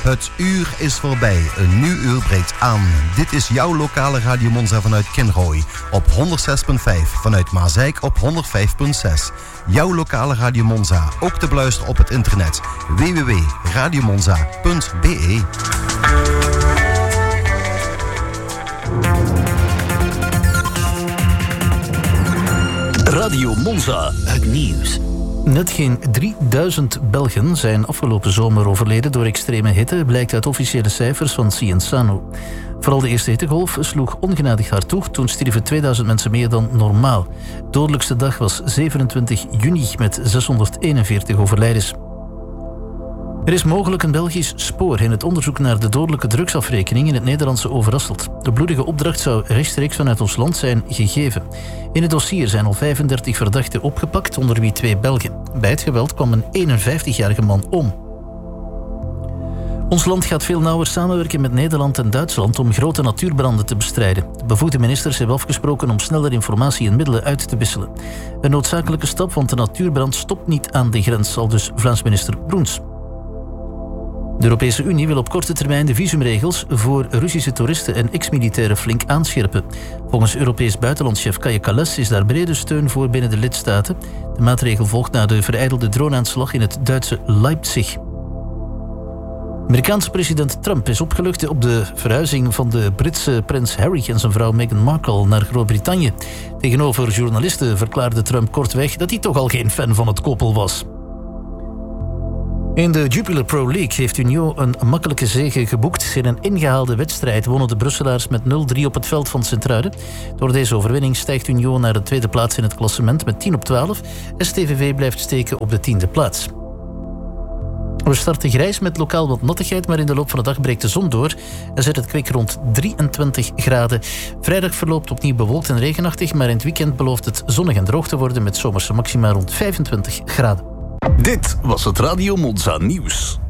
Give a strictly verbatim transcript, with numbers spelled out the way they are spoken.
Het uur is voorbij. Een nieuw uur breekt aan. Dit is jouw lokale Radio Monza vanuit Kinrooi. Op honderd zes komma vijf. Vanuit Maasijk op honderd vijf komma zes. Jouw lokale Radio Monza. Ook te beluisteren op het internet. w w w punt radiomonza punt b e. Radio Monza. Het nieuws. Net geen drieduizend Belgen zijn afgelopen zomer overleden door extreme hitte, blijkt uit officiële cijfers van Cienzano. Vooral de eerste hittegolf sloeg ongenadig hard toe. Toen stierven tweeduizend mensen meer dan normaal. De dodelijkste dag was zevenentwintig juni met zeshonderdeenenveertig overlijdens. Er is mogelijk een Belgisch spoor in het onderzoek naar de dodelijke drugsafrekening in het Nederlandse Overasselt. De bloedige opdracht zou rechtstreeks vanuit ons land zijn gegeven. In het dossier zijn al vijfendertig verdachten opgepakt, onder wie twee Belgen. Bij het geweld kwam een eenenvijftigjarige man om. Ons land gaat veel nauwer samenwerken met Nederland en Duitsland om grote natuurbranden te bestrijden. De bevoegde ministers hebben afgesproken om sneller informatie en middelen uit te wisselen. Een noodzakelijke stap, want de natuurbrand stopt niet aan de grens, aldus Vlaams minister Broens. De Europese Unie wil op korte termijn de visumregels voor Russische toeristen en ex-militairen flink aanscherpen. Volgens Europees buitenlandschef Kaja Kallas is daar brede steun voor binnen de lidstaten. De maatregel volgt na de verijdelde droneaanslag in het Duitse Leipzig. Amerikaanse president Trump is opgelucht op de verhuizing van de Britse prins Harry en zijn vrouw Meghan Markle naar Groot-Brittannië. Tegenover journalisten verklaarde Trump kortweg dat hij toch al geen fan van het koppel was. In de Jupiler Pro League heeft Union een makkelijke zege geboekt. In een ingehaalde wedstrijd wonnen de Brusselaars met nul drie op het veld van Sint-Truiden. Door deze overwinning stijgt Union naar de tweede plaats in het klassement met tien op twaalf. S T V V blijft steken op de tiende plaats. We starten grijs met lokaal wat nattigheid, maar in de loop van de dag breekt de zon door en zet het kwik rond drieëntwintig graden. Vrijdag verloopt opnieuw bewolkt en regenachtig, maar in het weekend belooft het zonnig en droog te worden met zomerse maxima rond vijfentwintig graden. Dit was het Radio Monza nieuws.